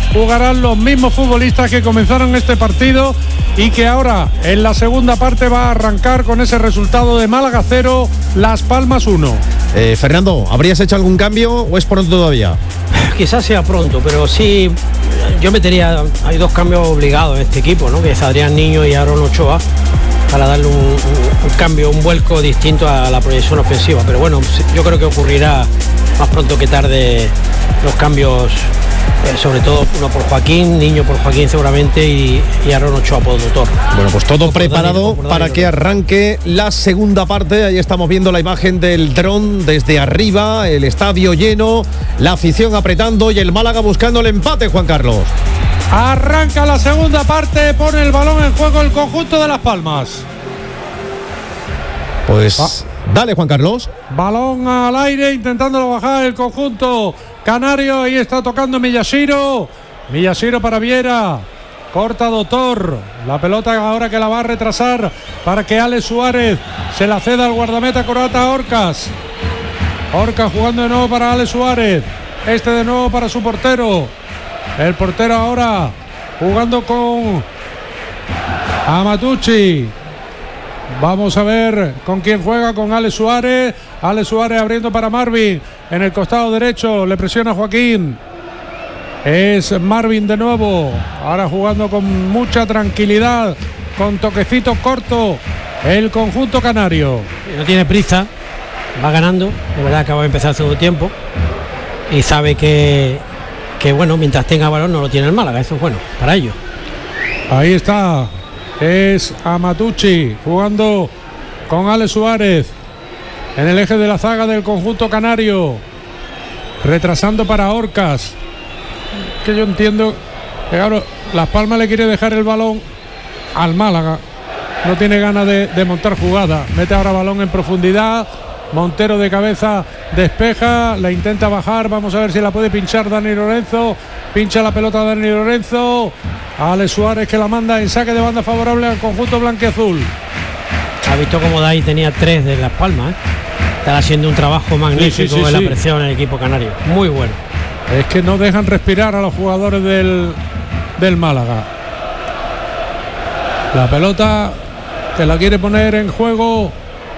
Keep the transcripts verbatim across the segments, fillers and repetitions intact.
jugarán los mismos futbolistas que comenzaron este partido y que ahora en la segunda parte va a arrancar con ese resultado de Málaga cero, Las Palmas uno. Eh, Fernando, ¿habrías hecho algún cambio o es pronto todavía? Quizás sea pronto, pero sí, yo metería, hay dos cambios obligados en este equipo, ¿no? Que es Adrián Niño y Aaron Ochoa, para darle un, un, un cambio, un vuelco distinto a la proyección ofensiva. Pero bueno, yo creo que ocurrirá más pronto que tarde los cambios, eh, sobre todo uno por Joaquín, Niño por Joaquín seguramente y, y Aaron Ochoa por Doctor. Bueno, pues todo preparado para que arranque la segunda parte. Ahí estamos viendo la imagen del dron desde arriba, el estadio lleno, la afición apretando y el Málaga buscando el empate, Juan Carlos. Arranca la segunda parte, pone el balón en juego el conjunto de Las Palmas. Pues ah. dale, Juan Carlos. Balón al aire, intentándolo bajar el conjunto canario. Ahí está tocando Miyashiro. Miyashiro para Viera. Corta Doctor. La pelota ahora que la va a retrasar para que Alex Suárez se la ceda al guardameta croata Orcas. Orcas jugando de nuevo para Alex Suárez. Este de nuevo para su portero. El portero ahora jugando con Amatucci. Vamos a ver con quién juega, con Alex Suárez. Alex Suárez abriendo para Marvin. En el costado derecho le presiona Joaquín. Es Marvin de nuevo. Ahora jugando con mucha tranquilidad, con toquecito corto, el conjunto canario. No tiene prisa, va ganando. De verdad acaba de empezar el segundo tiempo. Y sabe que... que bueno, mientras tenga balón no lo tiene el Málaga, eso es bueno para ellos. Ahí está, es Amatucci jugando con Alex Suárez en el eje de la zaga del conjunto canario, retrasando para Orcas, que yo entiendo que claro, Las Palmas le quiere dejar el balón al Málaga, no tiene ganas de, de montar jugada, mete ahora balón en profundidad. Montero de cabeza despeja, la intenta bajar, vamos a ver si la puede pinchar Dani Lorenzo, pincha la pelota Dani Lorenzo, Alex Suárez que la manda en saque de banda favorable al conjunto blanquiazul. Ha visto cómo Dai tenía tres de Las Palmas, ¿eh? Está haciendo un trabajo magnífico sí, sí, sí, en sí. la presión en el equipo canario, muy bueno. Es que no dejan respirar a los jugadores del, del Málaga. La pelota que la quiere poner en juego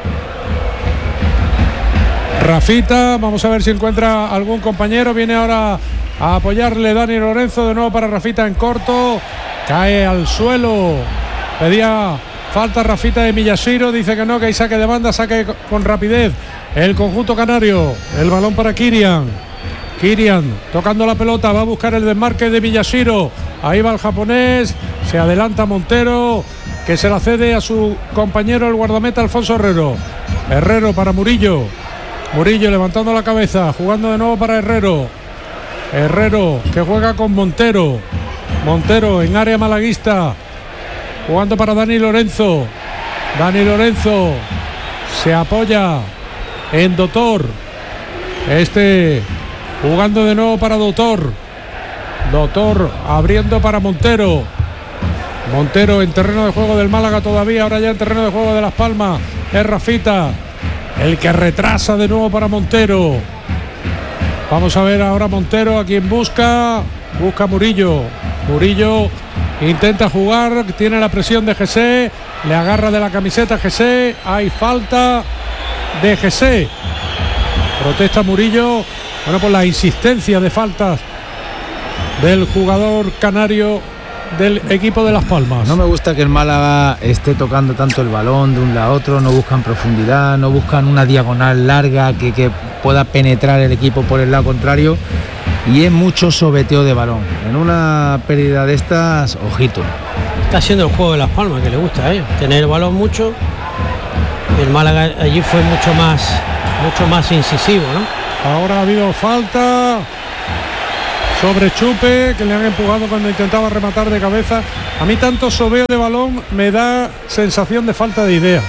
Rafita, vamos a ver si encuentra algún compañero. Viene ahora a apoyarle Dani Lorenzo, de nuevo para Rafita en corto, cae al suelo, pedía falta Rafita de Miyashiro, dice que no, que hay saque de banda, saque con rapidez el conjunto canario. El balón para Kirian, Kirian tocando la pelota, va a buscar el desmarque de Miyashiro, ahí va el japonés, se adelanta Montero, que se la cede a su compañero el guardameta Alfonso Herrero. Herrero para Murillo, Murillo levantando la cabeza, jugando de nuevo para Herrero. Herrero que juega con Montero. Montero en área malaguista, jugando para Dani Lorenzo. Dani Lorenzo se apoya en Doctor. Este jugando de nuevo para Doctor. Doctor abriendo para Montero. Montero en terreno de juego del Málaga todavía, ahora ya en terreno de juego de Las Palmas. Es Rafita el que retrasa de nuevo para Montero. Vamos a ver ahora Montero a quien busca. Busca Murillo. Murillo intenta jugar, tiene la presión de José, le agarra de la camiseta José. Hay falta de José. Protesta Murillo, bueno, por la insistencia de faltas del jugador canario del equipo de Las Palmas. No me gusta que el Málaga esté tocando tanto el balón de un lado a otro, no buscan profundidad, no buscan una diagonal larga que, que pueda penetrar el equipo por el lado contrario, y es mucho sobeteo de balón. En una pérdida de estas, ojito. Está haciendo el juego de Las Palmas que le gusta a ellos, tener el balón mucho. El Málaga allí fue mucho más, mucho más incisivo, ¿no? Ahora ha habido falta sobre Chupe, que le han empujado cuando intentaba rematar de cabeza. A mí tanto sobeo de balón me da sensación de falta de idea.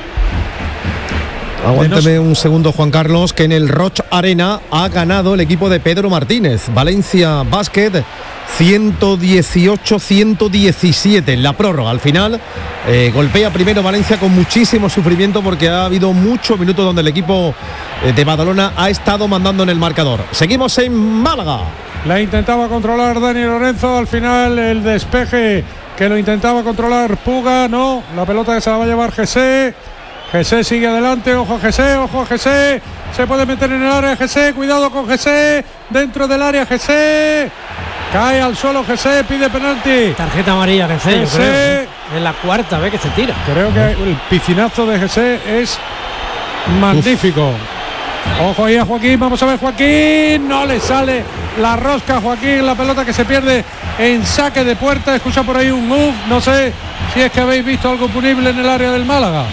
Aguántame un segundo, Juan Carlos, que en el Roch Arena ha ganado el equipo de Pedro Martínez. Valencia Basket ciento dieciocho a ciento diecisiete en la prórroga. Al final eh, golpea primero Valencia con muchísimo sufrimiento, porque ha habido muchos minutos donde el equipo de Badalona ha estado mandando en el marcador. Seguimos en Málaga. La intentaba controlar Dani Lorenzo. Al final el despeje que lo intentaba controlar Puga. No, la pelota que se la va a llevar Jesse. Jesse sigue adelante. Ojo a Jesse, ojo a Jesse. Se puede meter en el área Jesse. Cuidado con Jesse. Dentro del área Jesse. Cae al suelo Jesse. Pide penalti. Tarjeta amarilla Jesse. Jesse. Es la cuarta vez que se tira. Creo que el piscinazo de Jesse es magnífico. Uf. Ojo ahí a Joaquín. Vamos a ver Joaquín. No le sale la rosca a Joaquín. La pelota que se pierde en saque de puerta. Escucha por ahí un uf. No sé si es que habéis visto algo punible en el área del Málaga.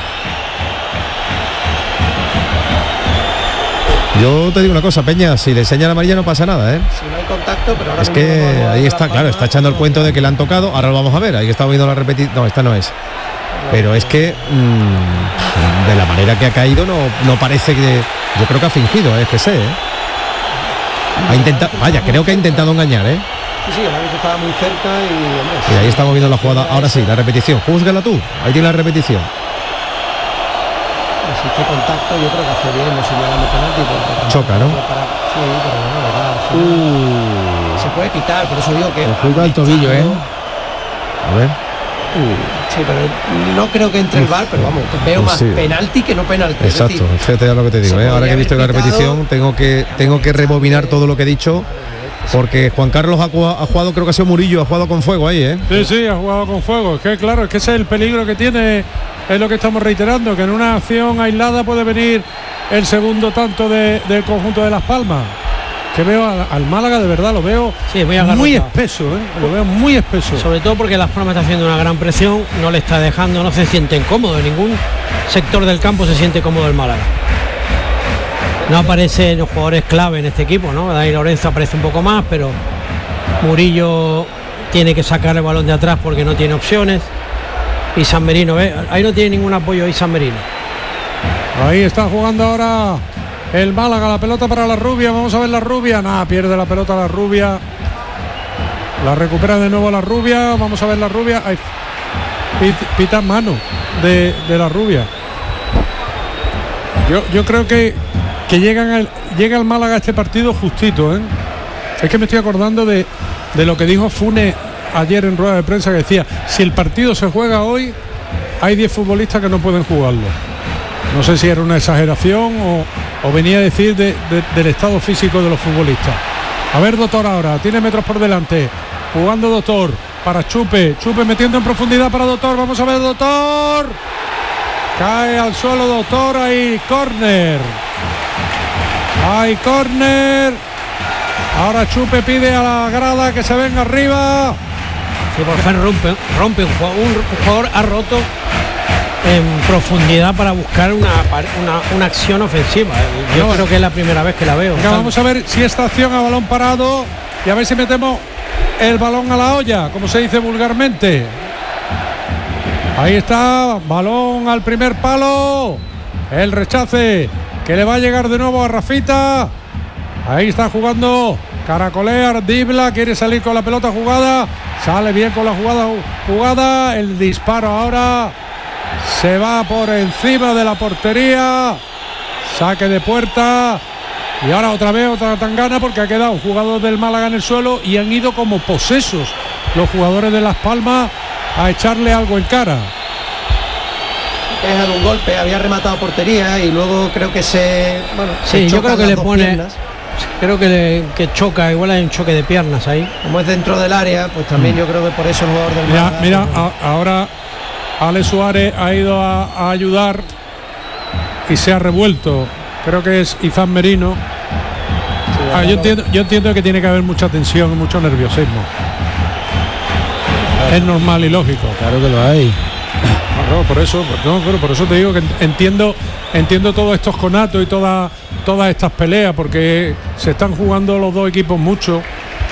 Yo te digo una cosa, Peña, si le enseña la amarilla no pasa nada, ¿eh? Si no hay contacto, pero ahora es que ahí está, claro, está echando el cuento de que le han tocado. Ahora lo vamos a ver, ahí está viendo la repetición. No, esta no es. Pero es que mmm, de la manera que ha caído no, no parece que. Yo creo que ha fingido, es que sé, ¿eh? Ha intentado, vaya, creo que ha intentado engañar, ¿eh? Sí, sí, el árbitro estaba muy cerca y, hombre, y ahí estamos viendo la jugada. Ahora sí, la repetición. Júzgala tú. Ahí tiene la repetición. Si este contacto yo creo que hace bien no señalando penalti porque choca, ¿no? Para, sí, pero bueno, verdad, uh. se puede pitar, por eso digo que el juego al tobillo, ¿eh? A ver. Uh. Sí, pero no creo que entre el V A R, pero vamos, veo más sí. penalti que no penalti. Exacto, es decir, fíjate ya lo que te digo, ¿eh? Ahora que he visto la repetición tengo que tengo que rebobinar todo lo que he dicho. Porque Juan Carlos ha jugado, ha jugado, creo que ha sido Murillo, ha jugado con fuego ahí, ¿eh? Sí, sí, ha jugado con fuego. Es que claro, es que ese es el peligro que tiene, es lo que estamos reiterando, que en una acción aislada puede venir el segundo tanto de, del conjunto de Las Palmas. Que veo al, al Málaga, de verdad, lo veo sí, muy, muy espeso, ¿eh? Lo veo muy espeso. Sobre todo porque Las Palmas está haciendo una gran presión, no le está dejando, no se siente cómodo, en ningún sector del campo se siente cómodo el Málaga. No aparecen los jugadores clave en este equipo, ¿no? Dani Lorenzo aparece un poco más, pero Murillo tiene que sacar el balón de atrás porque no tiene opciones. Y San Merino, ¿ves? Ahí no tiene ningún apoyo ahí San Merino. Ahí está jugando ahora el Málaga, la pelota para la Rubia. Vamos a ver la Rubia. Nada, pierde la pelota la Rubia. La recupera de nuevo la Rubia. Vamos a ver la Rubia. Ay, pita mano de, de la Rubia. Yo, yo creo que que llegan al, llega el Málaga a este partido justito, ¿eh? Es que me estoy acordando de, de lo que dijo Funes ayer en rueda de prensa, que decía, si el partido se juega hoy, hay diez futbolistas que no pueden jugarlo. No sé si era una exageración o, o venía a decir de, de, del estado físico de los futbolistas. A ver, Doctor ahora, tiene metros por delante, jugando Doctor, para Chupe, Chupe metiendo en profundidad para Doctor, vamos a ver Doctor, cae al suelo Doctor, ahí, córner. Hay córner. Ahora Chupe pide a la grada que se venga arriba. Sí, por fin rompe, rompe un, jugador, un jugador ha roto en profundidad para buscar una, una, una acción ofensiva. Yo no, creo que es la primera vez que la veo. Venga, vamos a ver si esta acción a balón parado y a ver si metemos el balón a la olla, como se dice vulgarmente. Ahí está, balón al primer palo. El rechace que le va a llegar de nuevo a Rafita. Ahí está jugando Caracolea, Dibla quiere salir con la pelota jugada, sale bien con la jugada jugada, el disparo ahora se va por encima de la portería, saque de puerta y ahora otra vez otra tangana porque ha quedado un jugador del Málaga en el suelo y han ido como posesos los jugadores de Las Palmas a echarle algo en cara. Ha dado un golpe, había rematado portería y luego creo que se bueno, sí, yo creo que le pone piernas. Creo que, le, que choca, igual hay un choque de piernas ahí. Como es dentro del área, pues también mm. yo creo que por eso el jugador del Mira, Málaga, mira a, ahora Ale Suárez ha ido a, a ayudar y se ha revuelto. Creo que es Izan Merino. Sí, ah, yo, entiendo, yo entiendo que tiene que haber mucha tensión, mucho nerviosismo. Claro. Es normal y lógico. Claro que lo hay. No, por eso, no, pero por eso te digo que entiendo, entiendo todos estos conatos y todas todas estas peleas, porque se están jugando los dos equipos mucho.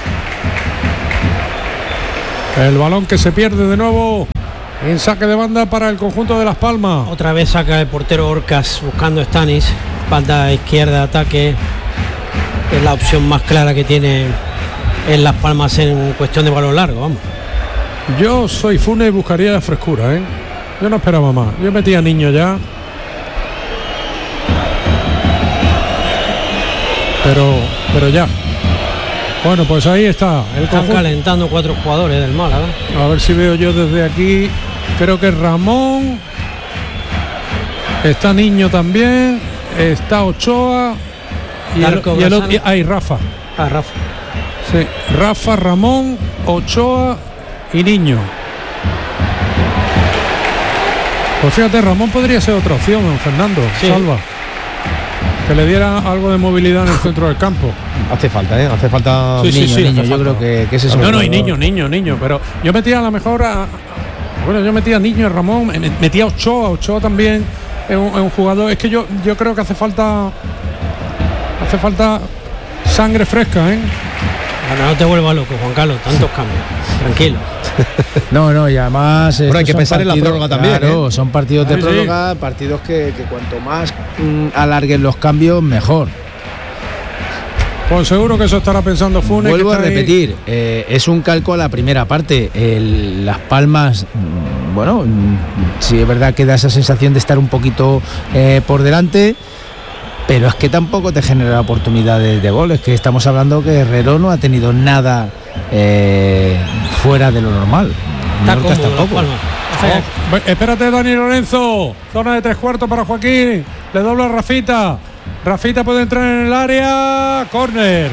El balón que se pierde de nuevo en saque de banda para el conjunto de Las Palmas. Otra vez saca el portero Orcas buscando a Stanis, banda izquierda, ataque. Es la opción más clara que tiene en Las Palmas en cuestión de balón largo, vamos. Yo soy Funes y buscaría la frescura, ¿eh? Yo no esperaba más. Yo metía niño ya. Pero, pero ya. Bueno, pues ahí está. El Están conjunto. calentando cuatro jugadores del Málaga. A ver si veo yo desde aquí. Creo que Ramón. Está Niño también. Está Ochoa. Y el, Darko y el otro. Brasani. Hay Rafa. Ah, Rafa. Sí. Rafa, Ramón, Ochoa y Niño. Pues fíjate, Ramón podría ser otra opción, don Fernando. Sí. Salva. Que le diera algo de movilidad en el centro del campo. Hace falta, ¿eh? Hace falta. Sí, sí, niño, sí, niño, hace yo falta. creo que, que ese es No, el no, y jugador. niño, niño, niño. Pero yo metía a lo mejor a. Bueno, yo metía a Niño, a Ramón, me- metía a Ochoa. Ochoa también es un, es un jugador. Es que yo, yo creo que hace falta. Hace falta sangre fresca, ¿eh? Bueno, no te vuelvas loco, Juan Carlos, tantos cambios. Tranquilo. No, no, y además Pero hay estos que son pensar en la partidos- prórroga también, Claro, ¿eh? son partidos de Sí, sí. prórroga, partidos que, que cuanto más mm, alarguen los cambios, mejor. Pues seguro que eso estará pensando Funes. Vuelvo que a está ahí. repetir, eh, es un calco a la primera parte. El- las Palmas, mm, bueno, mm, sí es verdad que da esa sensación de estar un poquito eh, por delante, pero es que tampoco te genera oportunidades de goles, que estamos hablando que Herrero no ha tenido nada eh, fuera de lo normal. Está Mallorca cómodo, Las tampoco. Palmas. Oh, ve- espérate, Dani Lorenzo. Zona de tres cuartos para Joaquín. Le dobla a Rafita. Rafita puede entrar en el área. Córner.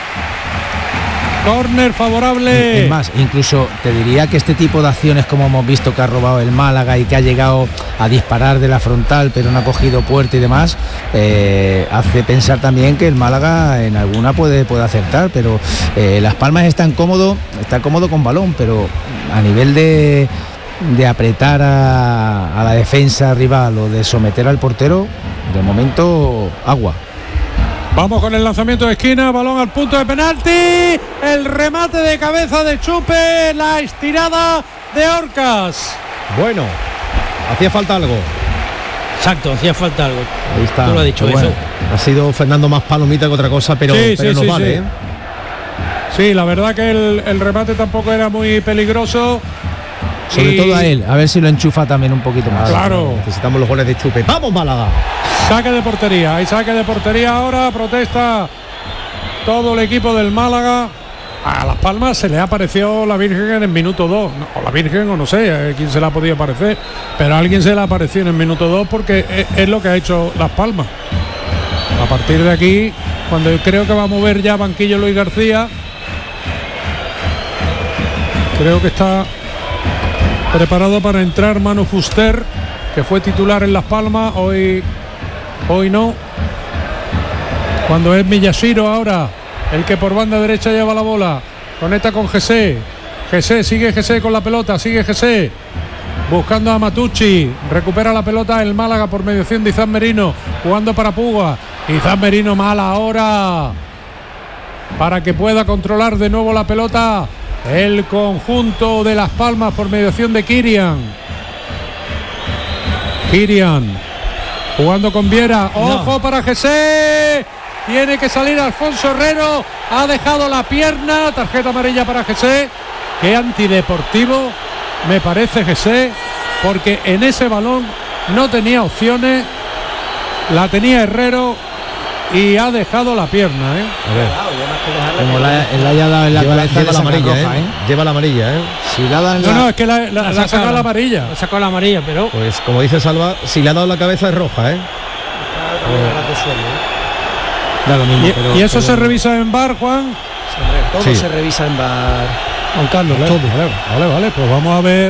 Córner favorable. Es más, incluso te diría que este tipo de acciones como hemos visto que ha robado el Málaga y que ha llegado a disparar de la frontal pero no ha cogido puerta y demás, eh, hace pensar también que el Málaga en alguna puede, puede acertar, pero eh, Las Palmas están cómodo, está cómodo con balón, pero a nivel de, de apretar a, a la defensa rival o de someter al portero, de momento agua. Vamos con el lanzamiento de esquina, balón al punto de penalti, el remate de cabeza de Chupe, la estirada de Orcas. Bueno, hacía falta algo. Exacto, hacía falta algo. Ahí está. Tú lo has dicho, Bueno, eso. ha sido Fernando más palomita que otra cosa, pero, Sí, pero sí, nos sí, vale. sí. ¿eh? Sí, la verdad que el, el remate tampoco era muy peligroso. Sobre Y todo a él, a ver si lo enchufa también un poquito más. Claro. Necesitamos los goles de Chupe. ¡Vamos, Málaga! Saque de portería, hay saque de portería ahora, protesta todo el equipo del Málaga. A Las Palmas se le apareció la Virgen en el minuto dos, o la Virgen o no sé eh, quién se le ha podido aparecer, pero a alguien se le apareció en el minuto dos porque es, es lo que ha hecho Las Palmas. A partir de aquí, cuando yo creo que va a mover ya banquillo Luis García, creo que está preparado para entrar Manu Fuster, que fue titular en Las Palmas, hoy Hoy no. Cuando es Miyashiro ahora, el que por banda derecha lleva la bola. Conecta con Gesé. Gesé, sigue Gesé con la pelota, sigue Gesé. Buscando a Matucci. Recupera la pelota el Málaga por mediación de Izan Merino. Jugando para Puga. Izan Merino mal ahora. Para que pueda controlar de nuevo la pelota el conjunto de Las Palmas por mediación de Kirian. Kirian. Jugando con Viera, ojo no. para Gesé, tiene que salir Alfonso Herrero, ha dejado la pierna, tarjeta amarilla para Gesé, qué antideportivo me parece Gesé, porque en ese balón no tenía opciones, la tenía Herrero y ha dejado la pierna, ¿eh? A ver. Como la, la haya dado en la lleva, cabeza, lleva la amarilla, roja, ¿eh? ¿eh? Lleva la amarilla, ¿eh? Si la dan No, la... no, es que la, la, la, la saca la amarilla. La sacó la amarilla, pero Pues como dice Salva, si le ha dado la cabeza es roja, ¿eh? Da lo mismo, Y, pero, y eso pero... se revisa en bar, Juan. Todo Sí. se revisa en bar. Juan Carlos, Vale. todo. Vale, vale, vale, pues vamos a ver.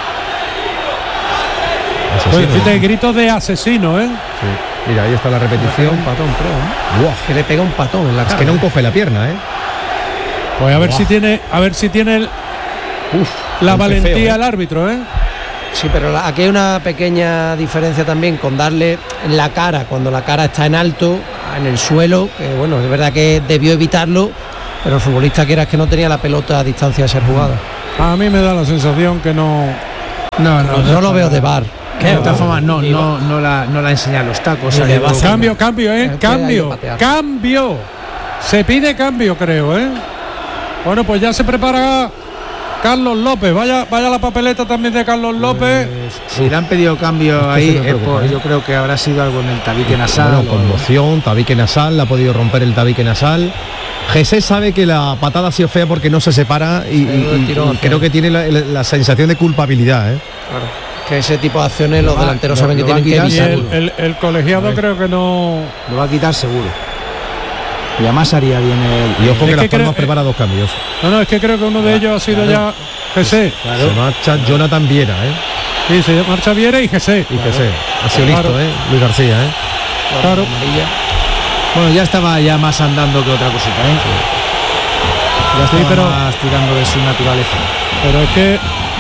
Asesino. Pues, fíjate, gritos de asesino, ¿eh? Sí. Mira, ahí está la repetición. Un patón, creo, ¿eh? Buah, Que le pega un patón en la es cara. que no coge la pierna, ¿eh? Pues a ver Buah. si tiene, a ver si tiene el- Uf, la qué valentía feo, ¿eh? el árbitro, ¿eh? Sí, pero la- aquí hay una pequeña diferencia también con darle en la cara, cuando la cara está en alto, en el suelo, que bueno, es verdad que debió evitarlo, pero el futbolista quieras que no tenía la pelota a distancia de ser jugada. A mí me da la sensación que no. No, no, No, lo veo de bar. De todas formas, no, no, no la, no la enseña los tacos. Ni ha de ido- base. Cambio, cambio, ¿eh? El que haya Cambio, pateado. cambio. Se pide cambio, creo, ¿eh? Bueno, pues ya se prepara Carlos López. Vaya, vaya la papeleta también de Carlos López. Pues, si le han pedido cambio Esto ahí, sí me es preocupa, por- ¿eh? yo creo que habrá sido algo en el tabique nasal. Bueno, o- conmoción, tabique nasal, ha podido romper el tabique nasal. Jesús sabe que la patada ha sido fea porque no se separa y, y- y- y creo que tiene la, la- la sensación de culpabilidad, ¿eh? Claro. Que ese tipo de acciones los Lo va- delanteros lo- saben que lo va a tienen que quitar Y evitar. el, el- el colegiado creo que no. Lo va a quitar seguro. Y además haría bien el... Y ojo Es que que Las creo- Palmas prepara dos cambios. No, no, es que creo que uno de ellos ha sido claro. ya Jesé. Claro. Se marcha Jonathan Viera, ¿eh? Sí, se marcha Viera y Jesé. Y Jesús. Ha sido Claro. listo, ¿eh? Luis García, ¿eh? Claro. Amarilla. Bueno, ya estaba ya más andando que otra cosita, ¿eh? Ya estaba Sí, pero- más tirando de su naturaleza. Pero es que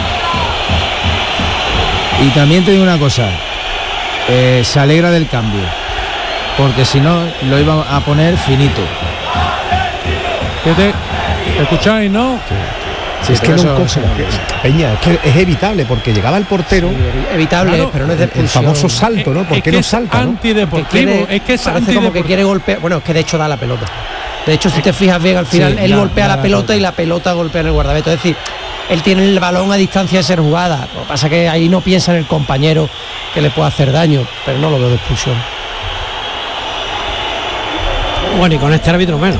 Y también te digo una cosa, eh, se alegra del cambio, porque si no lo iba a poner finito. que te escucháis, ¿no? Si es que pero no eso- coge. Peña, es que es evitable porque llegaba el portero, Sí, evitable, Claro, pero no es de el expulsión. famoso salto, ¿no? ¿Por Es qué que no es salta, no? Que antideportivo. quiere- Es que es parece como que antideportivo. quiere golpear. Bueno, es que de hecho da la pelota. De hecho, si te fijas bien, al final Sí, él da- golpea da la la pelota pelota. y la pelota golpea en el guardameta. Es decir, él tiene el balón a distancia de ser jugada. Lo que pasa es que ahí no piensa en el compañero que le puede hacer daño, pero no lo veo de expulsión. Bueno, y con este árbitro menos.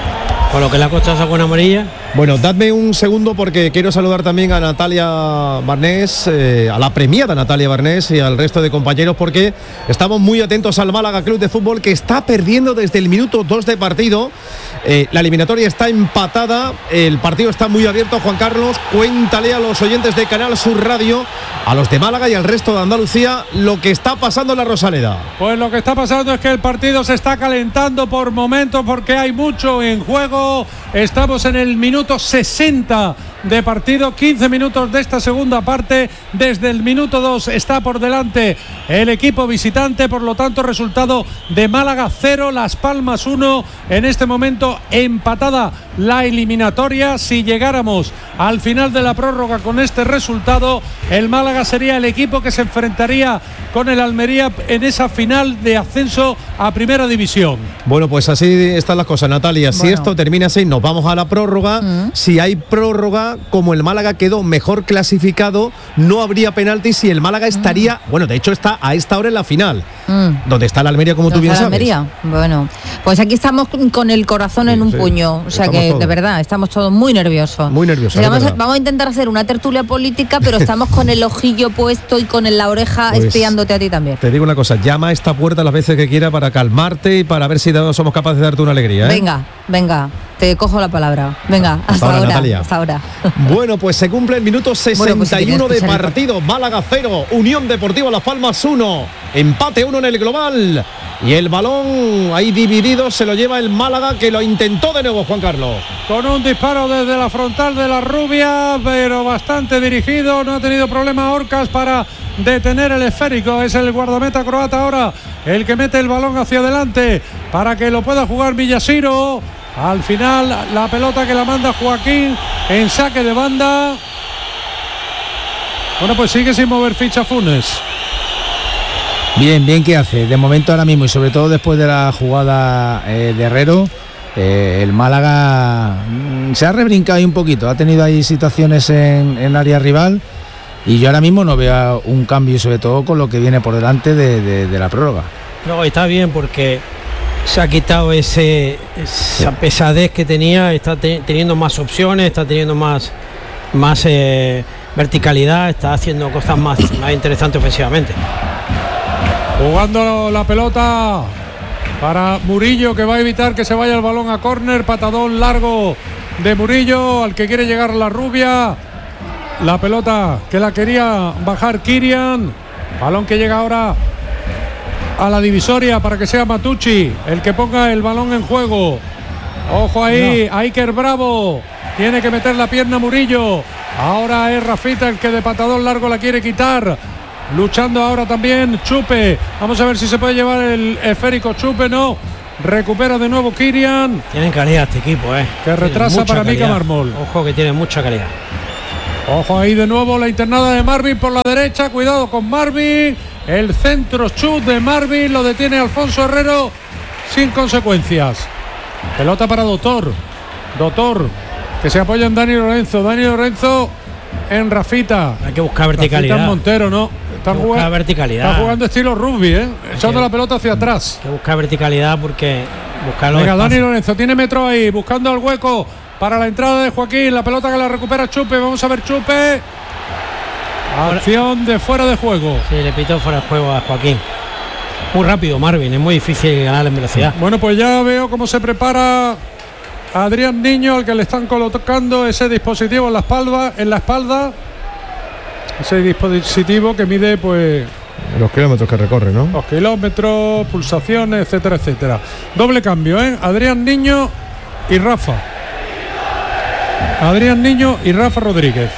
Con lo que le ha costado esa buena amarilla. Bueno, dadme un segundo porque quiero saludar también a Natalia Barnés, eh, a la premiada Natalia Barnés y al resto de compañeros porque estamos muy atentos al Málaga Club de Fútbol que está perdiendo desde el minuto dos de partido. Eh, la eliminatoria está empatada, el partido está muy abierto. Juan Carlos, cuéntale a los oyentes de Canal Sur Radio, a los de Málaga y al resto de Andalucía lo que está pasando en la Rosaleda. Pues lo que está pasando es que el partido se está calentando por momentos porque hay mucho en juego. Estamos en el minuto sesenta de partido, quince minutos de esta segunda parte. Desde el minuto dos está por delante el equipo visitante, por lo tanto resultado de Málaga cero, Las Palmas uno. En este momento empatada la eliminatoria. Si llegáramos al final de la prórroga con este resultado, el Málaga sería el equipo que se enfrentaría con el Almería en esa final de ascenso a Primera División. Bueno, pues así están las cosas, Natalia. Si Bueno. esto termina así, nos vamos a la prórroga. Mm. Si hay prórroga, como el Málaga quedó mejor clasificado, no habría penaltis y el Málaga estaría, bueno, de hecho está a esta hora en la final, Mm. donde está la Almería, como tú ¿Dónde bien está la sabes. Almería? Bueno, pues aquí estamos con el corazón Sí, en un sí, puño, o sea estamos que todos. de verdad estamos todos muy nerviosos. Muy nerviosos, O sea, es vamos, a, verdad. vamos a intentar hacer una tertulia política, pero estamos con el ojillo puesto y con la oreja Pues, espiándote a ti también. Te digo una cosa, llama a esta puerta las veces que quiera para calmarte y para ver si somos capaces de darte una alegría, ¿eh? Venga, venga, te cojo la palabra. Venga, hasta, Hasta ahora, ahora, Natalia. hasta ahora. Bueno, pues se cumple el minuto sesenta y uno Bueno, pues si tienes que de ser el- partido. Málaga cero, Unión Deportiva Las Palmas uno. Empate uno en el global. Y el balón ahí dividido se lo lleva el Málaga, que lo intentó de nuevo, Juan Carlos. Con un disparo desde la frontal de la Rubia, pero bastante dirigido. No ha tenido problema Orcas para detener el esférico. Es el guardameta croata ahora el que mete el balón hacia adelante para que lo pueda jugar Villasiro. Al final la pelota que la manda Joaquín en saque de banda. Bueno, pues sigue sin mover ficha Funes. Bien, bien que hace. De momento ahora mismo y sobre todo después de la jugada eh, de Herrero, eh, el Málaga mm, se ha rebrincado ahí un poquito. Ha tenido ahí situaciones en, en área rival y yo ahora mismo no veo un cambio, sobre todo con lo que viene por delante de, de- de la prórroga. No, está bien porque se ha quitado ese, esa pesadez que tenía, está te- teniendo más opciones, está teniendo más, más eh, verticalidad, está haciendo cosas más, más interesantes ofensivamente. Jugando la pelota para Murillo, que va a evitar que se vaya el balón a córner. Patadón largo de Murillo, al que quiere llegar la Rubia. La pelota que la quería bajar Kirian. Balón que llega ahora a la divisoria para que sea Matucci el que ponga el balón en juego. Ojo ahí, Iker Bravo. Tiene que meter la pierna Murillo. Ahora es Rafita el que de patadón largo la quiere quitar. Luchando ahora también Chupe. Vamos a ver si se puede llevar el esférico. Chupe no. Recupera de nuevo Kirian. Tienen calidad este equipo, ¿eh? Que Tienen retrasa mucha para Mica calidad. Mármol. Ojo que tiene mucha calidad. Ojo ahí de nuevo la internada de Marvin por la derecha. Cuidado con Marvin. El centro chut de Marvin. Lo detiene Alfonso Herrero sin consecuencias. Pelota para Doctor. Doctor que se apoya en Dani Lorenzo. Dani Lorenzo en Rafita. Hay que buscar Rafita verticalidad. en Montero, ¿no? Está Hay que buscar jugando, verticalidad. está jugando estilo rugby, ¿eh? Echando que- la pelota hacia atrás. Hay que buscar verticalidad porque buscarlo. Venga, despacio. Dani Lorenzo tiene metro ahí, buscando el hueco para la entrada de Joaquín. La pelota que la recupera Chupe. Vamos a ver Chupe. Acción de fuera de juego. Sí, le pitó fuera de juego a Joaquín. Muy rápido Marvin, es muy difícil ganar en velocidad. Bueno, pues ya veo cómo se prepara Adrián Niño, al que le están colocando ese dispositivo en la espalda, en la espalda. Ese dispositivo que mide pues los kilómetros que recorre, ¿no? los kilómetros, pulsaciones, etcétera, etcétera. Doble cambio, ¿eh? Adrián Niño y Rafa. Adrián Niño y Rafa Rodríguez.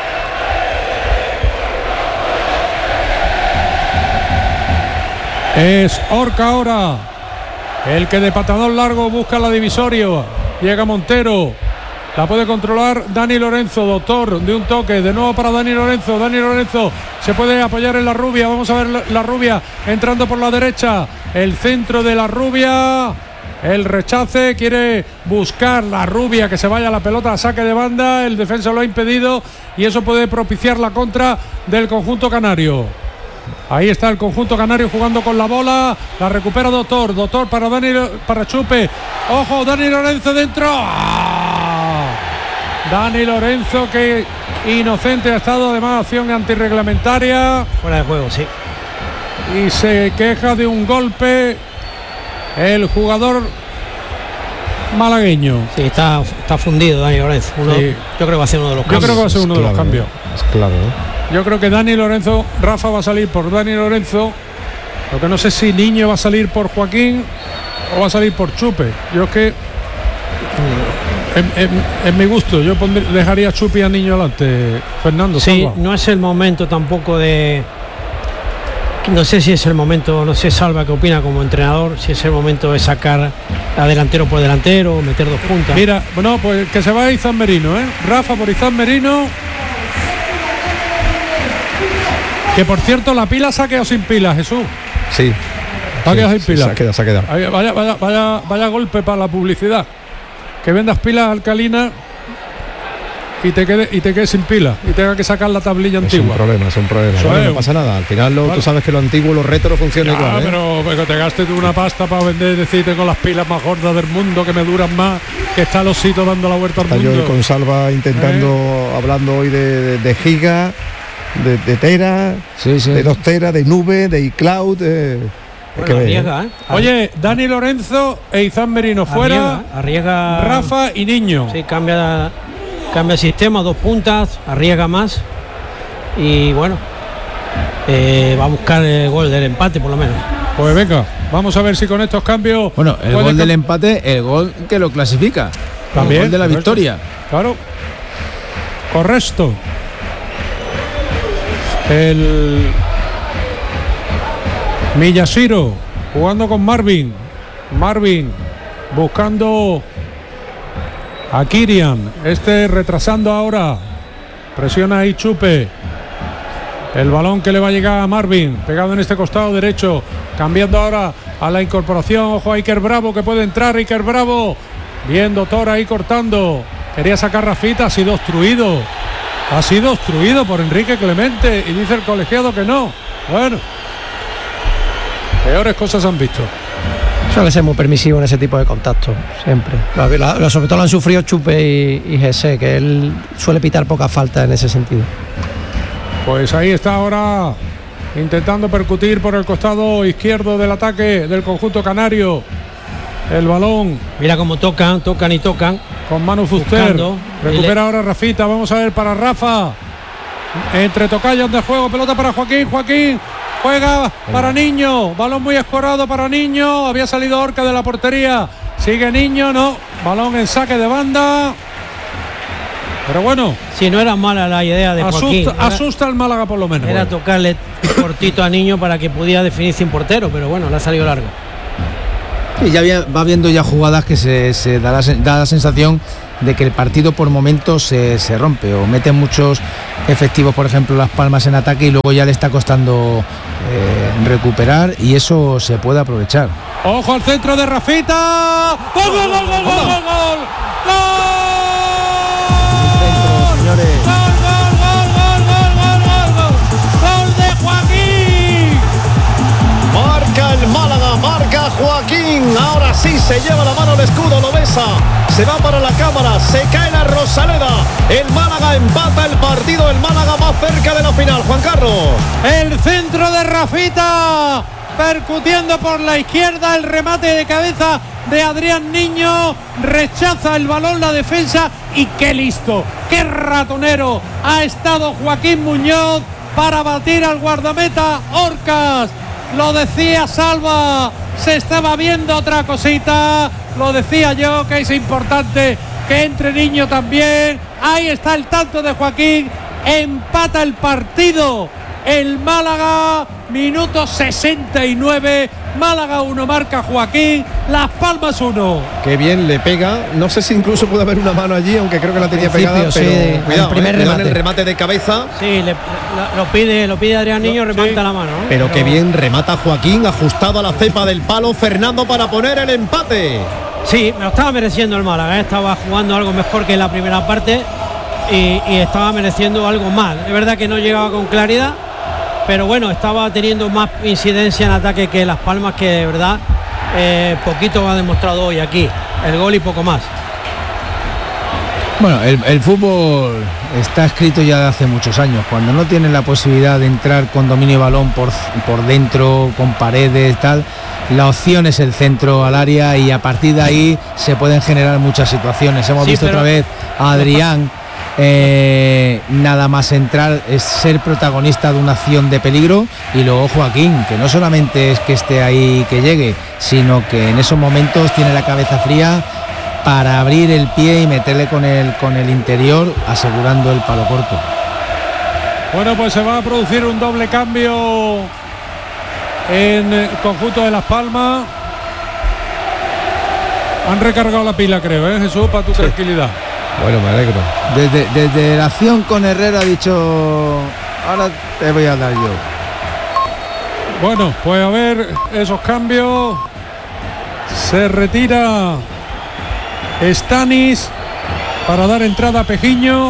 Es Orca ahora el que de patadón largo busca la divisoria. Llega Montero, la puede controlar Dani Lorenzo. Doctor de un toque, de nuevo para Dani Lorenzo. Dani Lorenzo se puede apoyar en la rubia. Vamos a ver la, la rubia entrando por la derecha. El centro de la rubia, el rechace, quiere buscar la rubia que se vaya a la pelota a saque de banda. El defensa lo ha impedido y eso puede propiciar la contra del conjunto canario. Ahí está el conjunto canario jugando con la bola. La recupera Doctor. Doctor para Dani, para Chupe. Ojo, Dani Lorenzo dentro. ¡Ah! Dani Lorenzo, que inocente ha estado, además acción antirreglamentaria. Fuera de juego, sí. Y se queja de un golpe el jugador malagueño. Sí, está, está fundido Dani Lorenzo. Uno, Sí. Yo creo que va a ser uno de los Yo cambios. creo que va a ser uno de los Claro, cambios. Es claro, ¿eh? Yo creo que Dani Lorenzo, Rafa va a salir por Dani Lorenzo. Lo que no sé si Niño va a salir por Joaquín o va a salir por Chupe. Yo es que en, en- en mi gusto yo pondré- dejaría a Chupe y a Niño adelante. Fernando, Sí, Salva. no es el momento tampoco de. No sé si es el momento, no sé Salva qué opina como entrenador, si es el momento de sacar a delantero por delantero, meter dos puntas. Mira, bueno, pues que se va Izan Merino, ¿eh? Rafa por Izan Merino. Que por cierto, la pila se ha quedado sin pila, Jesús. Sí. Se ha quedado Sí, sin sí, pila. se ha quedado, se ha quedado. Vaya, vaya, vaya, vaya, vaya golpe para la publicidad. Que vendas pilas alcalinas y te quede y te quedes sin pila y tenga que sacar la tablilla Es un antigua. problema, es un problema. Eso Bueno, es. no pasa nada. Al final lo- Vale. tú sabes que lo antiguo, lo retro funciona Ya, igual, ¿eh? pero, pero te gastes tú una pasta para vender, decir tengo las pilas más gordas del mundo que me duran más, que está el osito dando la vuelta al Está yo mundo. con Salva intentando, hablando hoy de, de, de giga, de, de tera, Sí, sí. de dos teras, de nube, de iCloud. Eh, hay que Bueno, ver, ¿eh? arriesga, ¿eh? Oye, Dani Lorenzo e Izan Merino fuera, Arriesga, arriesga- Rafa y Niño. Sí, cambia, cambia el sistema, dos puntas, arriesga más y bueno, eh, va a buscar el gol del empate por lo menos. Pues venga, vamos a ver si con estos cambios. Bueno, el puede gol del cam- empate, el gol que lo clasifica. También, El gol de la correcto. victoria. Claro. Correcto. El Miyashiro jugando con Marvin. Marvin buscando a Kirian. Este retrasando ahora. Presiona ahí Chupe. El balón que le va a llegar a Marvin, pegado en este costado derecho, cambiando ahora a la incorporación. Ojo a Iker Bravo, que puede entrar Iker Bravo. Bien, Doctor ahí cortando. Quería sacar Rafita, ha sido obstruido. Ha sido obstruido por Enrique Clemente y dice el colegiado que no. Bueno, peores cosas han visto. Suele ser muy permisivo en ese tipo de contactos, siempre. La- la- la- sobre todo lo han sufrido Chupe y, y Jesse, que él suele pitar pocas faltas en ese sentido. Pues ahí está ahora intentando percutir por el costado izquierdo del ataque del conjunto canario. El balón Mira cómo tocan, tocan y tocan. con Manu Fuster. Buscando. Recupera ahora Rafita. Vamos a ver para Rafa. Entre tocallas de juego. Pelota para Joaquín. Joaquín juega para Niño. Balón muy escorado para Niño. Había salido Orca de la portería. Sigue Niño. No. Balón en saque de banda. Pero bueno, Si no era mala la idea de Joaquín, asusta, era, asusta al Málaga por lo menos. era tocarle cortito a Niño para que pudiera definir sin portero, pero bueno, le ha salido largo. Y ya había- va viendo ya jugadas que se, se da, la, sen- da la sensación de que el partido por momentos se, se rompe o mete muchos efectivos, por ejemplo Las Palmas en ataque y luego ya le está costando eh, recuperar y eso se puede aprovechar. Ojo al centro de Rafita. ¡Gol, gol, gol, gol, gol, gol, gol! ¡Gol! Señores. ¡Gol, gol, gol, gol, gol, gol, gol! ¡Gol de Joaquín! Marca el Málaga, marca Joaquín. Ahora sí se lleva se va para la cámara, se cae la Rosaleda. El Málaga empata el partido, el Málaga más cerca de la final. Juan Carlos. El centro de Rafita, percutiendo por la izquierda, el remate de cabeza de Adrián Niño, rechaza el balón la defensa y qué listo, qué ratonero ha estado Joaquín Muñoz para batir al guardameta Orcas. Lo decía Salva, se estaba viendo otra cosita, lo decía yo que es importante que entre Niño también. Ahí está el tanto de Joaquín, empata el partido el Málaga, minuto sesenta y nueve, Málaga uno, marca Joaquín, Las Palmas uno. Qué bien le pega, no sé si incluso puede haber una mano allí, aunque creo que la tenía pegada, pero sí, cuidado, el primer eh, remate. el remate de cabeza. Sí, le, lo, lo pide, lo pide Adrián Niño, remata sí. la mano, ¿no? Pero qué bien remata Joaquín, ajustado a la cepa del palo, Fernando para poner el empate. Sí, me lo estaba mereciendo el Málaga, ¿eh? Estaba jugando algo mejor que en la primera parte y, y estaba mereciendo algo más. Es verdad que no llegaba con claridad, pero bueno, estaba teniendo más incidencia en ataque que Las Palmas, que de verdad eh, poquito ha demostrado hoy aquí, el gol y poco más. Bueno, el, el fútbol está escrito ya de hace muchos años. Cuando no tienen la posibilidad de entrar con dominio de balón por, por dentro, con paredes, tal, la opción es el centro al área y a partir de ahí se pueden generar muchas situaciones. Hemos Sí, visto pero... otra vez a Adrián eh, nada más entrar, es ser protagonista de una acción de peligro, y luego Joaquín, que no solamente es que esté ahí, que llegue, sino que en esos momentos tiene la cabeza fría para abrir el pie y meterle con el, con el interior, asegurando el palo corto. Bueno, pues se va a producir un doble cambio en el conjunto de Las Palmas. Han recargado la pila, creo, ¿eh, Jesús? Para tu sí. tranquilidad. Bueno, me alegro. Desde, desde la acción con Herrera ha dicho, ahora te voy a dar yo. Bueno, pues a ver esos cambios. Se retira Stanis para dar entrada a Pejiño.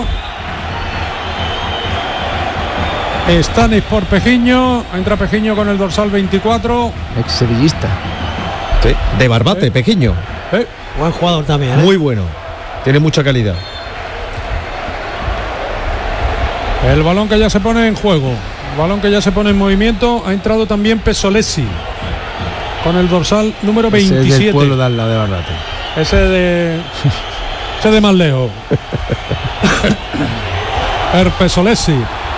Stanis por Pejiño. Entra Pejiño con el dorsal veinticuatro. Ex sevillista. Sí, de Barbate, ¿Eh? Pejiño. ¿Eh? Buen jugador también, ¿eh? Muy bueno. Tiene mucha calidad. El balón que ya se pone en juego. El balón que ya se pone en movimiento. Ha entrado también Pesolesi con el dorsal número veintisiete. Ese es del pueblo de al lado de Barbate. Ese de ese de más lejos. El Pesolesi.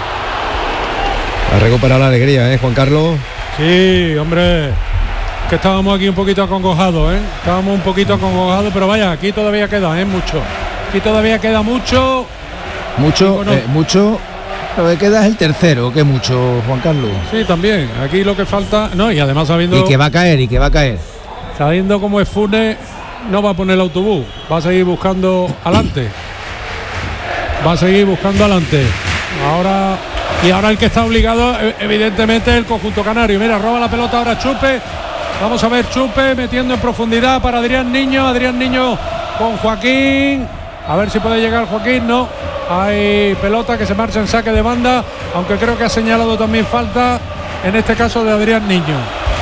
Ha recuperado la alegría, ¿eh, Juan Carlos? Sí, hombre. Que estábamos aquí un poquito acongojados, ¿eh? Estábamos un poquito acongojados, pero vaya, aquí todavía queda, ¿eh? Mucho. Aquí todavía queda mucho. Mucho, bueno, eh, mucho. Lo que queda es el tercero, que mucho, Juan Carlos. Sí, también. Aquí lo que falta, no, y además sabiendo. Y que va a caer, y que va a caer. Sabiendo cómo es Funes, no va a poner el autobús, va a seguir buscando adelante. Va a seguir buscando adelante. Ahora. Y ahora el que está obligado, evidentemente, el conjunto canario. Mira, roba la pelota ahora Chupe. Vamos a ver Chupe metiendo en profundidad para Adrián Niño. Adrián Niño con Joaquín. A ver si puede llegar Joaquín. No. Hay pelota que se marcha en saque de banda. Aunque creo que ha señalado también falta. En este caso de Adrián Niño.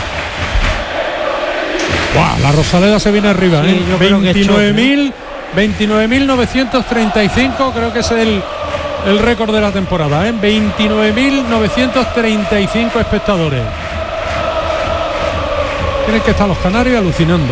¡Wow! La Rosaleda se viene arriba. Sí, ¿eh? veintinueve mil novecientos treinta y cinco. Creo que es el, el récord de la temporada. ¿eh? veintinueve mil novecientos treinta y cinco espectadores. Tienen que estar los canarios alucinando.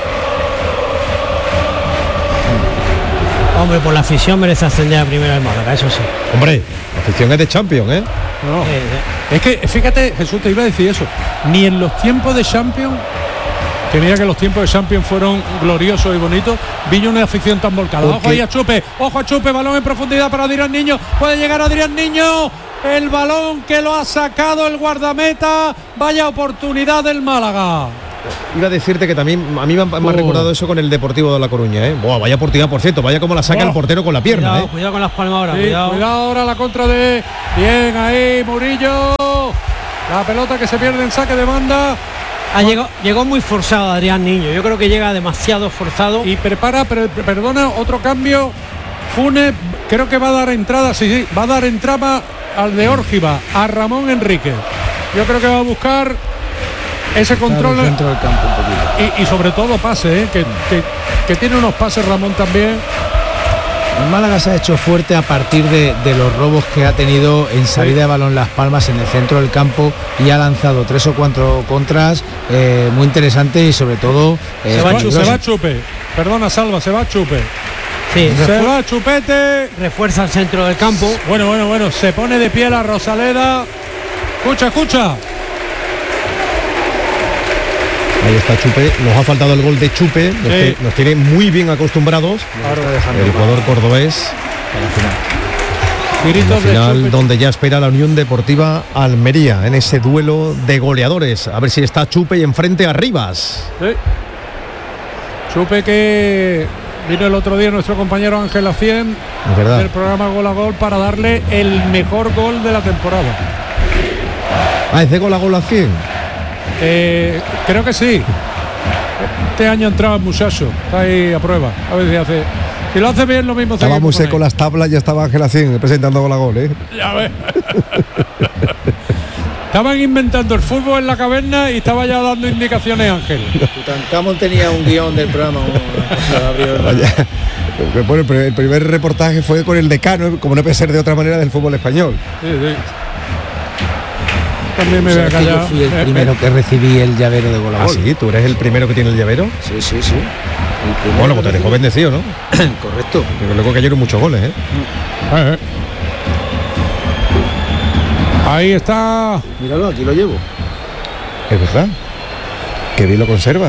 Hombre, por la afición merece ascender a primera del Málaga, eso sí. Hombre, la afición es de Champions, ¿eh? No. Eh, Es que, fíjate, Jesús, te iba a decir eso. Ni en los tiempos de Champions, que mira que los tiempos de Champions fueron gloriosos y bonitos, vi yo una afición tan volcada. Ojo ahí a Chupe, ojo a Chupe, balón en profundidad para Adrián Niño. Puede llegar Adrián Niño. El balón que lo ha sacado el guardameta. Vaya oportunidad del Málaga. Iba a decirte que también a mí me ha, me ha recordado eso con el Deportivo de La Coruña, ¿eh? Buah, vaya oportunidad, por cierto, vaya como la saca oh, el portero con la pierna, cuidado, ¿eh? cuidado con Las Palmas ahora, Sí, cuidado. cuidado ahora la contra de... Bien ahí, Murillo. La pelota que se pierde en saque de banda. Ha llegado, llegó muy forzado Adrián Niño. Yo creo que llega demasiado forzado. Y prepara, per, perdona, otro cambio. Funes, creo que va a dar entrada, sí, sí, va a dar entrada al de Órgiva, a Ramón Enrique. Yo creo que va a buscar ese control el centro del campo un poquito. y, y sobre todo pase, ¿eh? que, que, que tiene unos pases Ramón también. El Málaga se ha hecho fuerte a partir de, de los robos que ha tenido en salida de balón Las Palmas en el centro del campo y ha lanzado tres o cuatro contras eh, muy interesantes y sobre todo eh, se, va, se va Chupe, perdona Salva, se va Chupe. Sí, se va Chupete, refuerza el centro del campo. Bueno, bueno, bueno, se pone de pie la Rosaleda. Escucha, escucha. Ahí está Chupe, nos ha faltado el gol de Chupe, nos, Sí. te, nos tiene muy bien acostumbrados el jugador cordobés. Gritos Al final, de Chupe. donde ya espera la Unión Deportiva Almería en ese duelo de goleadores. A ver si está Chupe y enfrente a Rivas. Sí. Chupe que vino el otro día nuestro compañero Ángel Acien Es verdad. del programa Gol a Gol para darle el mejor gol de la temporada. Ah, es de gol a gol a cien. Eh, creo que sí. Este año entraba el muchacho, está ahí a prueba. A ver si hace. Si lo hace bien, lo mismo. Estaba muy seguimos con seco él. las tablas, ya estaba Ángel Acien presentando gol a gol, ¿eh? Ya ves. Estaban inventando el fútbol en la caverna y estaba ya dando indicaciones Ángel. Tutankamón tenía un guión del programa. Vaya. Bueno, el primer- el primer reportaje fue con el decano, como no puede ser de otra manera, del fútbol español. Sí, sí. También me voy a ¿Sabes que yo callar. fui el Eh, primero eh. que recibí el llavero de gol a Ah, gol? sí, tú eres el primero que tiene el llavero. Sí, sí, sí. El primero Bueno, pues que te dejó recibí. bendecido, ¿no? Correcto. Pero luego cayeron muchos goles, ¿eh? Eh, eh. Ahí está. Míralo, aquí lo llevo. Es verdad. Que bien lo conserva.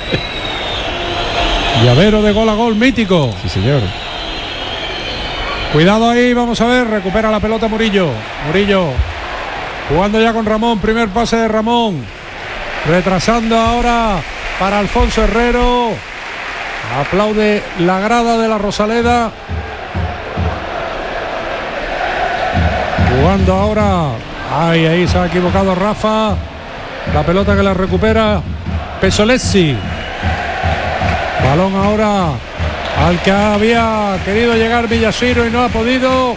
Llavero de gol a gol mítico. Sí, señor. Cuidado ahí, vamos a ver, recupera la pelota Murillo. Murillo jugando ya con Ramón, primer pase de Ramón. Retrasando ahora para Alfonso Herrero. Aplaude la grada de la Rosaleda. Jugando ahora. Ay, ahí se ha equivocado Rafa. La pelota que la recupera Pesolesi. Balón ahora al que había querido llegar Villasiro y no ha podido.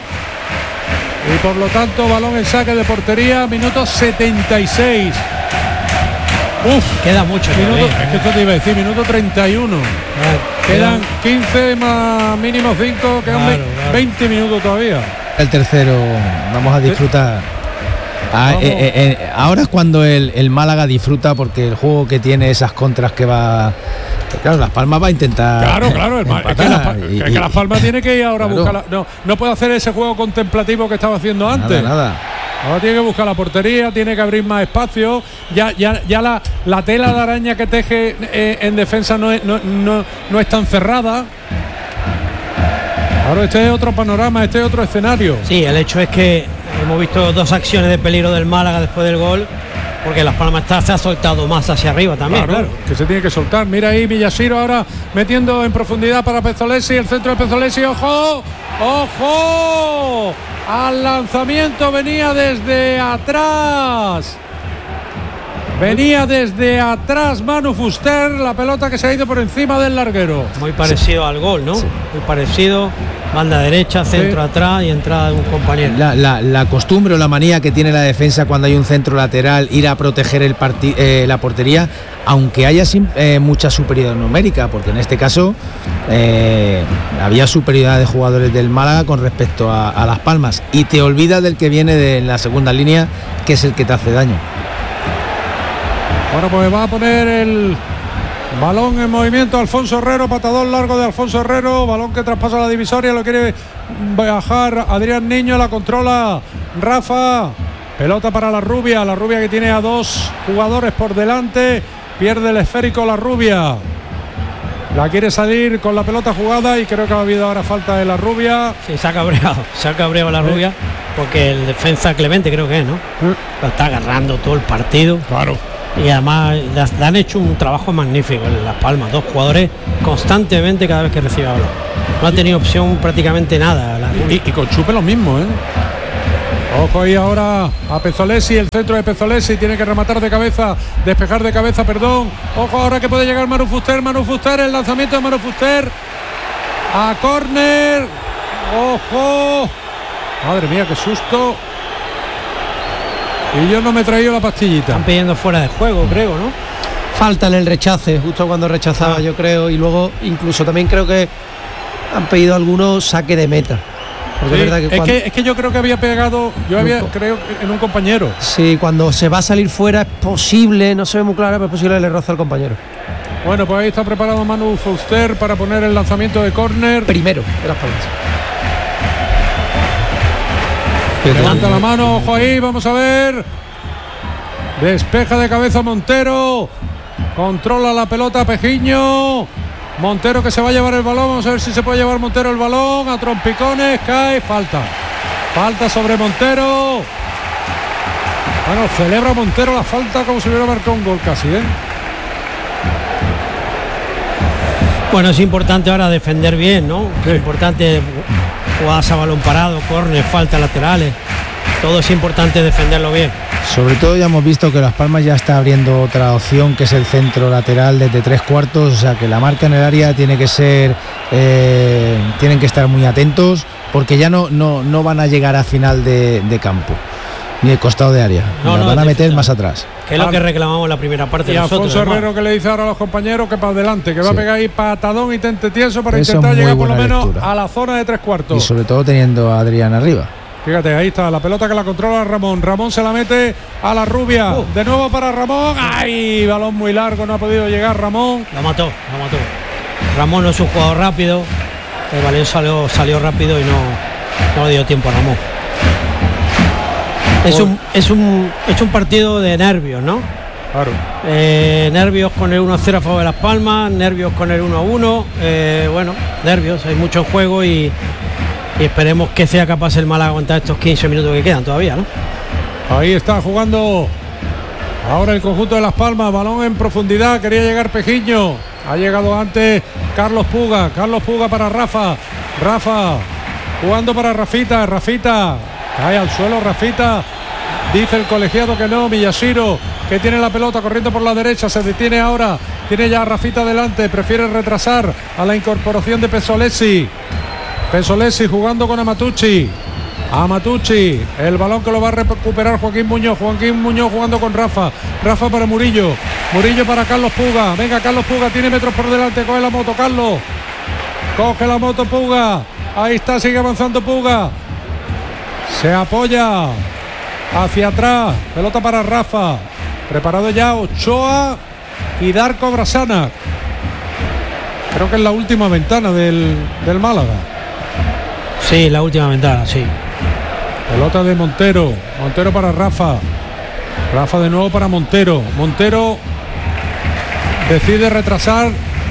Y por lo tanto, balón en saque de portería, minuto setenta y seis. Uf, Queda mucho minuto, todavía, es que ¿eh? esto te iba a decir, minuto treinta y uno. Eh, Quedan quince más mínimo cinco, quedan Claro, ve- claro. veinte minutos todavía. El tercero, vamos a disfrutar. Ah, Vamos. eh, eh, eh, ahora es cuando el, el Málaga disfruta porque el juego que tiene esas contras que va. que claro, Las Palmas va a intentar. Claro, claro, el Ma- es que, empatar la, Pa- y- es que y- Las Palmas tiene que ir ahora a Claro. buscar. la- no, no puede hacer ese juego contemplativo que estaba haciendo antes. Nada, nada. Ahora tiene que buscar la portería, tiene que abrir más espacio. Ya, ya, ya la, la tela de araña que teje eh, en defensa no es, no, no, no es tan cerrada. Ahora este es otro panorama, este es otro escenario. Sí, el hecho es que hemos visto dos acciones de peligro del Málaga después del gol, porque Las Palmas está, se ha soltado más hacia arriba también, Claro, claro. que se tiene que soltar. Mira ahí Villasiro ahora metiendo en profundidad para Pezzolesi, el centro de Pezzolesi, ojo, ojo, al lanzamiento venía desde atrás. Venía desde atrás Manu Fuster, la pelota que se ha ido por encima del larguero. Muy parecido al gol, ¿no? Muy parecido, banda derecha, centro Sí. atrás y entrada de un compañero. La, la- la costumbre o la manía que tiene la defensa cuando hay un centro lateral ir a proteger el parti- eh, la portería, aunque haya sim- eh, mucha superioridad numérica, porque en este caso eh, había superioridad de jugadores del Málaga con respecto a, a Las Palmas y te olvidas del que viene de la segunda línea, que es el que te hace daño. Bueno, pues va a poner el balón en movimiento Alfonso Herrero, patadón largo de Alfonso Herrero, balón que traspasa la divisoria, lo quiere bajar Adrián Niño, la controla Rafa, pelota para la Rubia, la Rubia que tiene a dos jugadores por delante, pierde el esférico la Rubia, la quiere salir con la pelota jugada y creo que ha habido ahora falta de la Rubia. Sí, se ha cabreado, se ha cabreado la rubia, porque el defensa Clemente creo que es, ¿no? Lo está agarrando todo el partido. Claro. Y además le le han hecho un trabajo magnífico en Las Palmas, dos jugadores constantemente cada vez que recibe balón. No ha tenido opción prácticamente nada. La Y, y con Chupe lo mismo, ¿eh? Ojo ahí ahora a Pezzolesi, el centro de Pezzolesi, tiene que rematar de cabeza, despejar de cabeza, perdón. Ojo ahora que puede llegar Manu Fuster, Manu Fuster, el lanzamiento de Manu Fuster a córner. Ojo. Madre mía, qué susto. Y yo no me he traído la pastillita. Están pidiendo fuera de juego, creo, ¿no? falta en el rechace, justo cuando rechazaba, ah. yo creo, y luego incluso también creo que han pedido algunos saque de meta. Sí, es, verdad que es, cuando, que, es que yo creo que había pegado, yo había, creo, en un compañero. Sí, cuando se va a salir fuera es posible, no se ve muy claro, pero es posible que le roza al compañero. Bueno, pues ahí está preparado Manu Fuster para poner el lanzamiento de córner. Primero de las palmas. Levanta la mano, ojo ahí, vamos a ver. Despeja de cabeza Montero. Controla la pelota Pejiño. Montero que se va a llevar el balón. Vamos a ver si se puede llevar Montero el balón. A trompicones, cae, falta. Falta sobre Montero. Bueno, celebra Montero la falta como si hubiera marcado un gol casi, ¿eh? Bueno, es importante ahora defender bien, ¿no? Sí. Es importante jugadas a balón parado, córner, faltas laterales. Todo es importante defenderlo bien. Sobre todo ya hemos visto que Las Palmas ya está abriendo otra opción, que es el centro lateral desde tres cuartos, o sea que la marca en el área tiene que ser, eh, tienen que estar muy atentos, porque ya no, no, no van a llegar a final de, de campo, ni el costado de área, no, no, van a meter más atrás. Que es lo que reclamamos en la primera parte. Y nosotros, Alfonso Herrero que le dice ahora a los compañeros que para adelante, que sí. va a pegar ahí patadón y tente tieso para Eso intentar llegar por lo menos lectura. a la zona de tres cuartos. Y sobre todo teniendo a Adrián arriba. Fíjate, ahí está la pelota que la controla Ramón. Ramón se la mete a la rubia. Uh. De nuevo para Ramón. ¡Ay! Balón muy largo, no ha podido llegar Ramón. Lo mató, lo mató. Ramón no es un jugador rápido. El balón salió, salió rápido y no, no le dio tiempo a Ramón. Es un, es, un, es un partido de nervios, ¿no? Claro. Eh, nervios con el uno a cero a favor de Las Palmas, nervios con el uno a uno. Eh, bueno, nervios, hay mucho en juego y. Y esperemos que sea capaz el Málaga aguantar estos quince minutos que quedan todavía, ¿no? Ahí está jugando ahora el conjunto de Las Palmas, balón en profundidad, quería llegar Pejiño, ha llegado antes Carlos Puga, Carlos Puga para Rafa, Rafa jugando para Rafita, Rafita, cae al suelo Rafita, dice el colegiado que no, Miyashiro, que tiene la pelota corriendo por la derecha, se detiene ahora, tiene ya a Rafita delante, prefiere retrasar a la incorporación de Pesolesi. Pesolesi jugando con Amatucci. Amatucci, el balón que lo va a recuperar Joaquín Muñoz. Joaquín Muñoz jugando con Rafa. Rafa para Murillo. Murillo para Carlos Puga. Venga, Carlos Puga tiene metros por delante. Coge la moto, Carlos. Coge la moto Puga. Ahí está, sigue avanzando Puga. Se apoya hacia atrás. Pelota para Rafa. Preparado ya Ochoa y Darko Brasana. Creo que es la última ventana del, del Málaga. Sí, la última ventana, sí. Pelota de Montero. Montero para Rafa. Rafa de nuevo para Montero. Montero decide retrasar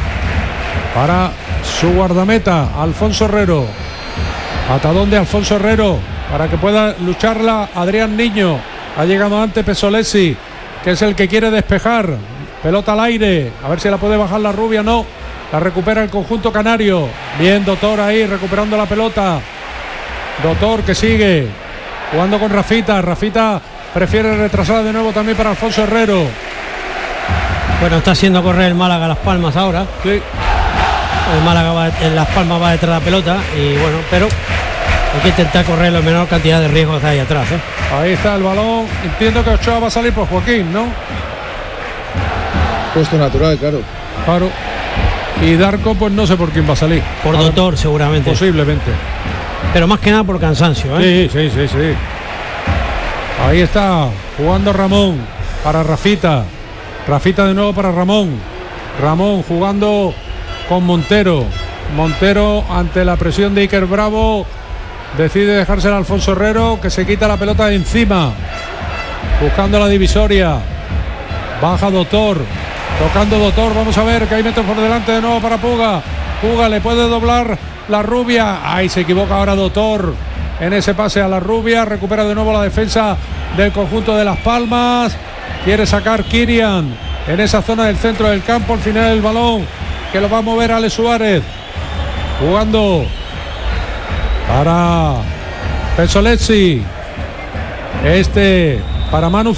para su guardameta, Alfonso Herrero. Patadón de Alfonso Herrero para que pueda lucharla Adrián Niño. Ha llegado antes Pesolesi, que es el que quiere despejar. Pelota al aire. A ver si la puede bajar la rubia. No. La recupera el conjunto canario. Bien Doctor ahí recuperando la pelota. Doctor que sigue jugando con Rafita. Rafita prefiere retrasar de nuevo también para Alfonso Herrero. Bueno, está haciendo correr el Málaga a Las Palmas ahora. Sí. El Málaga va, en Las Palmas va detrás de la pelota. Y bueno, pero hay que intentar correr la menor cantidad de riesgos de ahí atrás, ¿eh? Ahí está el balón. Entiendo que Ochoa va a salir por Joaquín, ¿no? Puesto natural, claro. Claro. Y Darko, pues no sé por quién va a salir. Por Doctor, seguramente. Posiblemente. Pero más que nada por cansancio, ¿eh? Sí, sí, sí, sí. Ahí está, jugando Ramón para Rafita. Rafita de nuevo para Ramón. Ramón jugando con Montero. Montero ante la presión de Iker Bravo. Decide dejársela a Alfonso Herrero, que se quita la pelota de encima. Buscando la divisoria. Baja Doctor. Tocando Doctor, vamos a ver que hay metros por delante de nuevo para Puga. Puga le puede doblar la rubia. Ahí se equivoca ahora Doctor en ese pase a la rubia. Recupera de nuevo la defensa del conjunto de Las Palmas. Quiere sacar Kirian en esa zona del centro del campo. Al final el balón que lo va a mover Ale Suárez. Jugando para Pesolesi. Este para Manu